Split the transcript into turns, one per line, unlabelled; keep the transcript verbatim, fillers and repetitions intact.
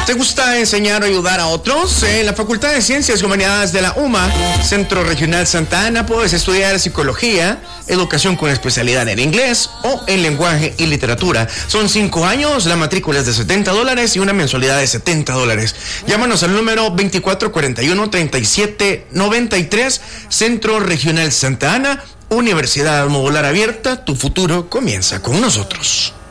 ¿Te gusta enseñar o ayudar a otros? En la Facultad de Ciencias y Humanidades de la U M A, Centro Regional Santa Ana, puedes estudiar psicología, educación con especialidad en inglés o en lenguaje y literatura. Son cinco años, la matrícula es de setenta dólares y una mensualidad de setenta dólares. Llámanos al número veinticuatro cuarenta y uno, treinta y siete noventa y tres, Centro Regional Santa Ana, Universidad Modular Abierta, tu futuro comienza con nosotros.